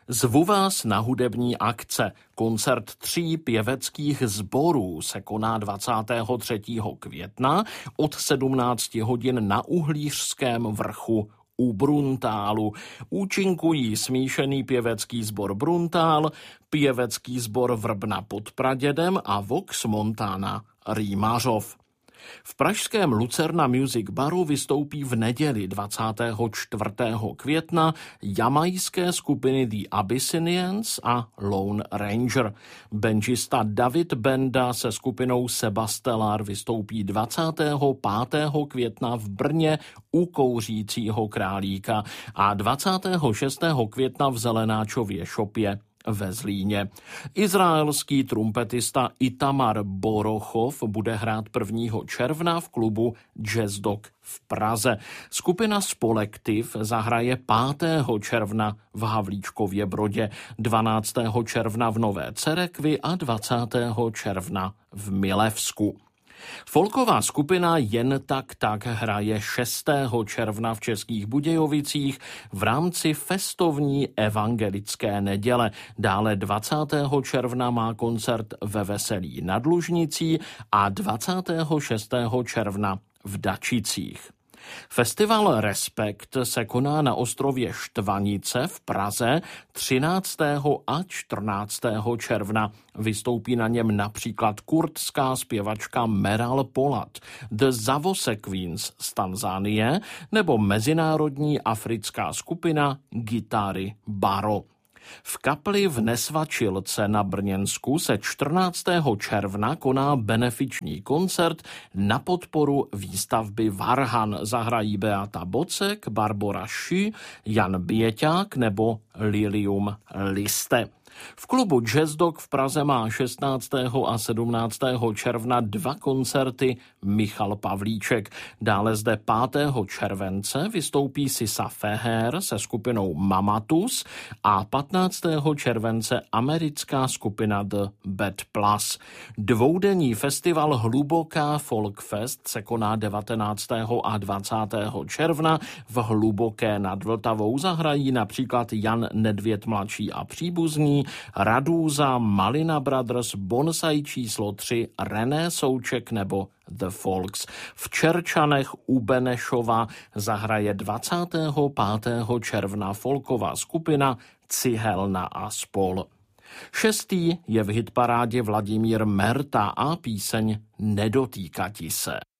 Zvu vás na hudební akce. Koncert 3 pěveckých sborů se koná 23. května od 17 hodin na Uhlířském vrchu u Bruntálu. Účinkují smíšený pěvecký sbor Bruntál, pěvecký sbor Vrbna pod Pradědem a Vox Montana Rýmařov. V pražském Lucerna Music Baru vystoupí v neděli 24. května jamajské skupiny The Abyssinians a Lone Ranger. Benžista David Benda se skupinou Sebastellar vystoupí 25. května v Brně u Kouřícího králíka a 26. května v Zelenáčově šopě ve Zlíně. Izraelský trumpetista Itamar Borochov bude hrát 1. června v klubu Jazz Dog v Praze. Skupina Spolektiv zahraje 5. června v Havlíčkově Brodě, 12. června v Nové Cerekvi a 20. června v Milevsku. Folková skupina Jen tak hraje 6. června v Českých Budějovicích v rámci festovní evangelické neděle. Dále 20. června má koncert ve Veselí nad Lužnicí a 26. června v Dačicích. Festival Respekt se koná na ostrově Štvanice v Praze 13. a 14. června. Vystoupí na něm například kurdská zpěvačka Meral Polat, The Zavose Queens z Tanzánie nebo mezinárodní africká skupina Gitary Baro. V kapli v Nesvačilce na Brněnsku se 14. června koná benefiční koncert na podporu výstavby Varhan. Zahrají Beata Bocek, Barbora Ši, Jan Běťák nebo Lilium Liste. V klubu Jazz Dog v Praze má 16. a 17. června 2 koncerty Michal Pavlíček. Dále zde 5. července vystoupí Sisa Feher se skupinou Mamatus a 15. července americká skupina The Bad Plus. Dvoudenní festival Hluboká Folkfest se koná 19. a 20. června. V Hluboké nad Vltavou zahrají například Jan Nedvěd mladší a příbuzní, Radúza, Malina Brothers, Bonsai číslo 3, René Souček nebo The Folks. V Čerčanech u Benešova zahraje 25. června folková skupina Cihelna a spol. 6. je v hitparádě Vladimír Merta a píseň Nedotýkati se.